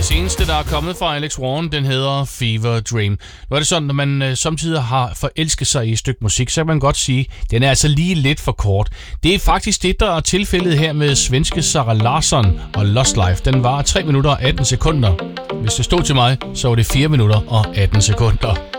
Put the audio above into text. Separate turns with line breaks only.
Det seneste, der er kommet fra Alex Warren, den hedder Fever Dream. Nu er det sådan, når man samtidig har forelsket sig i et stykke musik, så kan man godt sige, at den er altså lige lidt for kort. Det er faktisk det, der er tilfældet her med svenske Zara Larsson og Lost Life. Den var 3 minutter og 18 sekunder. Hvis det stod til mig, så var det 4 minutter og 18 sekunder.